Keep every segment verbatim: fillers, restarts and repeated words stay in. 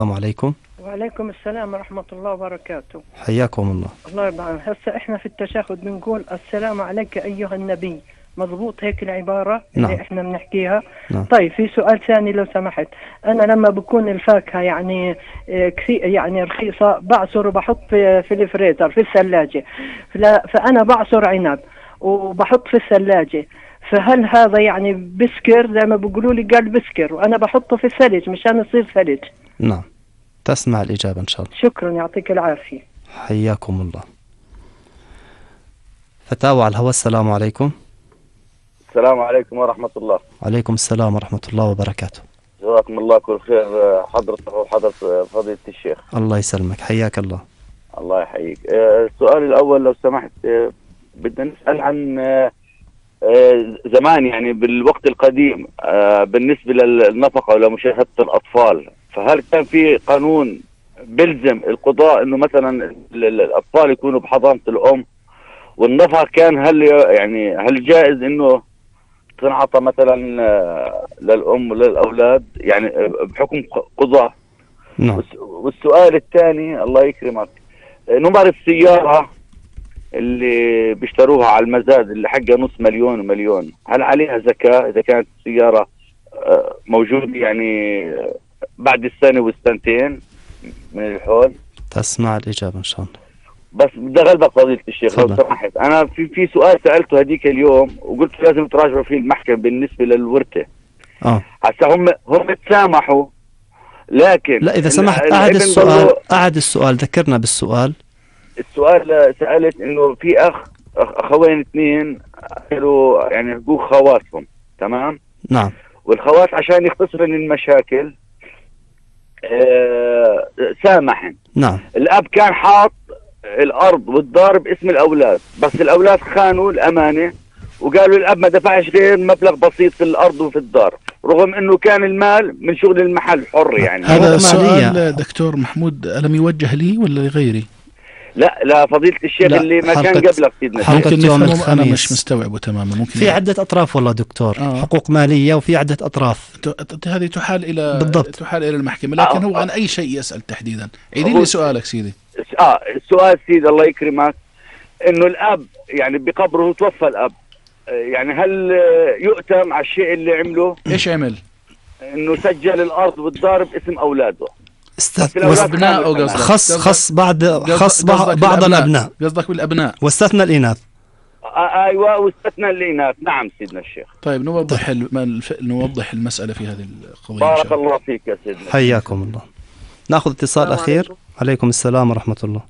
السلام عليكم. وعليكم السلام ورحمة الله وبركاته. حياكم الله. الله يرضى عنك. هسه احنا في التشهد بنقول السلام عليك أيها النبي، مضبوط هيك العبارة اللي نعم. احنا بنحكيها؟ نعم. طيب في سؤال ثاني لو سمحت، أنا لما بكون الفاكهة يعني كثير يعني رخيصة بعصر وبحط في, في الفريزر في الثلاجة، فأنا بعصر عنب وبحط في الثلاجة، فهل هذا يعني بسكر زي ما بيقولوا لي؟ قال بسكر وأنا بحطه في الثلج مشان يصير ثلج. نعم، تسمع الإجابة إن شاء الله. شكرا، يعطيك العافية. حياكم الله. فتاوى على الهواء. السلام عليكم. السلام عليكم ورحمة الله. عليكم السلام ورحمة الله وبركاته. جزاكم الله كل خير حضرتك وحضرة فضيلة الشيخ. الله يسلمك، حياك الله. الله يحييك. السؤال الأول لو سمحت، بدنا نسأل عن زمان يعني بالوقت القديم بالنسبة للنفقة ولمشاهدة الأطفال، فهل كان في قانون بلزم القضاء إنه مثلا الأطفال يكونوا بحضانة الأم، والنفقة كان هل يعني هل جائز إنه تنعطى مثلا للأم وللأولاد يعني بحكم قضاء؟ نعم. والسؤال الثاني الله يكرمك، نمر السيارة اللي بيشتروها على المزاد اللي حقها نص مليون ومليون، هل عليها زكاة إذا كانت السيارة موجودة يعني بعد السنة والسنتين من الحول؟ تسمع الإجابة إن شاء الله. بس بدي أغلبك فضيلة الشيخ لو سمحت، أنا في في سؤال سألته هديك اليوم وقلت لازم تراجعوا فيه المحكمة بالنسبة للورثة. آه. هسا هم هم تسامحوا، لكن لا إذا سمحت أعد السؤال، أعد السؤال، ذكرنا بالسؤال. السؤال سألت إنه في أخ أخوين اثنين قالوا يعني حقوق خواتهم، تمام؟ نعم. والخوات عشان يختصرن المشاكل آه سامحن. نعم. الأب كان حاط الأرض والدار باسم الأولاد، بس الأولاد خانوا الأمانة وقالوا الأب ما دفعش غير مبلغ بسيط في الأرض وفي الدار، رغم إنه كان المال من شغل المحل حر يعني. هذا السؤال دكتور محمود ألم يوجه لي ولا لغيري؟ لا لا فضيلة الشيخ اللي ما كان قبلك سيدنا. ممكن يوم أنا مش مستوعبه تماما. ممكن في عدة أطراف والله دكتور. آه. حقوق مالية وفي عدة أطراف. هذه تحال إلى بالضبط. تحال إلى المحكمة، لكن آه. هو عن أي شيء يسأل تحديدا؟ عيدين لي سؤالك سيدي. آه السؤال سيدي الله يكرمك، إنه الأب يعني بقبره توفى الأب، يعني هل يؤتم على الشيء اللي عمله؟ إيش عمل؟ إنه سجل الأرض والدار باسم أولاده. أبناء خص خص بعد خص بعض الأبناء. قصدك بالأبناء واستثنى الإناث. آه أيوة واستثنى الإناث. نعم سيدنا الشيخ. طيب نوضح الم... نوضح المسألة في هذه القضية. بارك الله فيك يا سيدنا. حياكم الله. نأخذ اتصال أخير. عليكم. عليكم السلام ورحمة الله.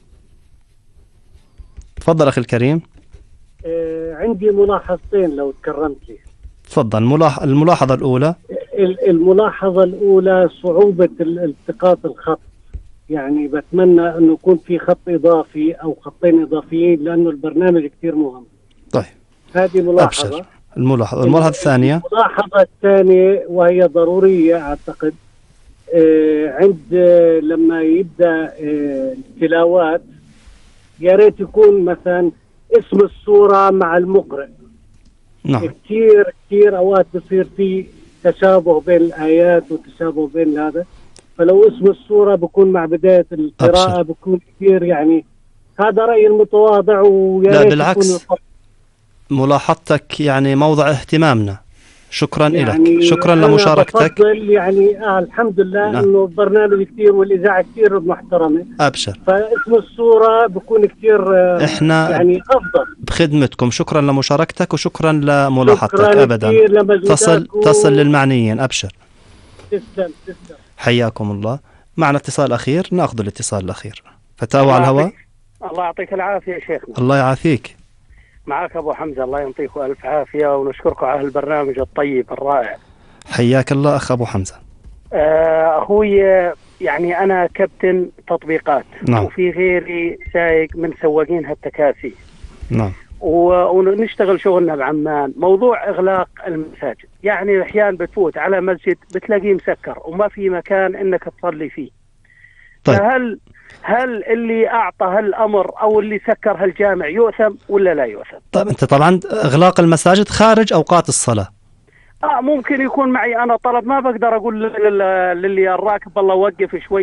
تفضل أخي الكريم. آه عندي ملاحظتين لو تكرمت لي. تفضل. الملاح... الملاحظة الأولى. الملاحظة الأولى صعوبة التقاط الخط، يعني بتمنى أنه يكون في خط إضافي أو خطين إضافيين لأنه البرنامج كتير مهم. طيب هذه ملاحظة. أبشر. الملاحظة الملاحظة الثانية. الملاحظة الثانية وهي ضرورية أعتقد آه عند آه لما يبدأ آه التلاوات يا ريت يكون مثلا اسم السورة مع المقرئ. نعم. كتير كتير أوقات بصير في تشابه بين الآيات وتشابه بين هذا، فلو اسم السورة بكون مع بداية القراءة بكون كثير يعني. هذا رأيي المتواضع ويا لا بالعكس ملاحظتك يعني موضع اهتمامنا. شكرا يعني لك، شكرا لمشاركتك. يعني آه الحمد لله نعم. انه البرنامج كثير والاذاعه كثير محترمه. ابشر. فاسم الصوره بكون كثير آه احنا يعني افضل. بخدمتكم. شكرا لمشاركتك وشكرا لملاحظتك. شكرا ابدا تصل و... تصل للمعنيين. ابشر. تسلم تسلم. حياكم الله. معنا اتصال اخير، ناخذ الاتصال الاخير. فتاوى على الهواء. الله يعطيك العافيه يا شيخنا. الله يعافيك. معك أبو حمزة، الله يعطيكم ألف عافية ونشكركم على البرنامج الطيب الرائع. حياك الله أخ أبو حمزة. أخوي يعني أنا كابتن تطبيقات. نعم. وفي غيري سايق من سواقين هالتكاسي. نعم. ونشتغل شغلنا بعمان. موضوع إغلاق المساجد، يعني أحيانا بتفوت على مسجد بتلاقيه مسكر وما في مكان إنك تصلي فيه. طيب. فهل هل اللي أعطى هالأمر أو اللي سكر هالجامع يؤثم ولا لا يؤثم؟ طيب أنت طبعا إغلاق المساجد خارج أوقات الصلاة. اه ممكن يكون معي انا طلب، ما بقدر اقول لل- للي الراكب والله وقف شوي